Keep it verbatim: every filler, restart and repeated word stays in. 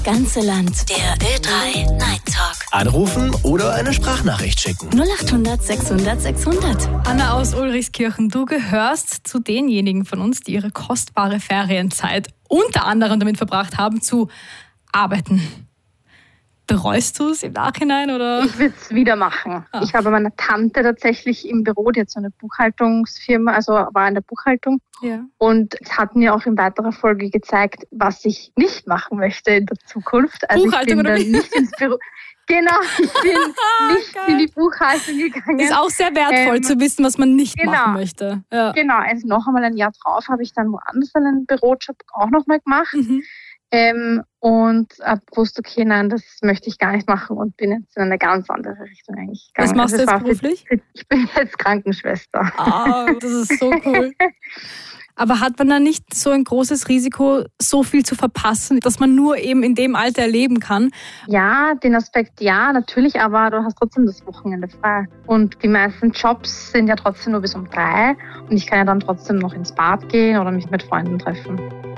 Das ganze Land. Der Ö drei Night Talk. Anrufen oder eine Sprachnachricht schicken. null acht hundert sechshundert sechshundert. Anna aus Ulrichskirchen, du gehörst zu denjenigen von uns, die ihre kostbare Ferienzeit unter anderem damit verbracht haben, zu arbeiten. Bereust du es im Nachhinein, oder? Ich würde es wieder machen. Ah. Ich habe meine Tante tatsächlich im Büro, die hat so eine Buchhaltungsfirma, also war in der Buchhaltung. Ja. Und es hat mir auch in weiterer Folge gezeigt, was ich nicht machen möchte in der Zukunft. Also Buchhaltung ich bin oder dann wie? nicht ins Büro. Genau, ich bin nicht Geil. in die Buchhaltung gegangen. Ist auch sehr wertvoll Ähm, zu wissen, was man nicht genau. machen möchte. Ja. Genau, also noch einmal ein Jahr drauf habe ich dann woanders einen Bürojob auch nochmal gemacht. Mhm. Ähm, und habe gewusst, okay, nein, das möchte ich gar nicht machen und bin jetzt in eine ganz andere Richtung eigentlich gegangen. Was machst du Also es jetzt war für- beruflich? für- Ich bin jetzt Krankenschwester. Ah, das ist so cool. Aber hat man da nicht so ein großes Risiko, so viel zu verpassen, dass man nur eben in dem Alter erleben kann? Ja, den Aspekt ja, natürlich, aber du hast trotzdem das Wochenende frei. Und die meisten Jobs sind ja trotzdem nur bis um drei und ich kann ja dann trotzdem noch ins Bad gehen oder mich mit Freunden treffen.